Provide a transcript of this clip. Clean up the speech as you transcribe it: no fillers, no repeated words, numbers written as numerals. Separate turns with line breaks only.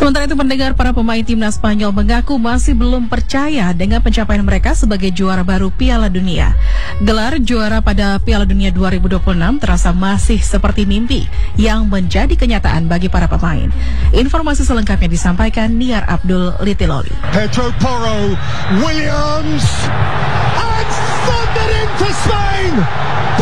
Sementara itu pendengar, para pemain timnas Spanyol mengaku masih belum percaya dengan pencapaian mereka sebagai juara baru Piala Dunia. Gelar juara pada Piala Dunia 2026 terasa masih seperti mimpi yang menjadi kenyataan bagi para pemain. Informasi selengkapnya disampaikan Niar Abdul Litiloli.
Pedro Porro, Williams, and thundered in for Spain!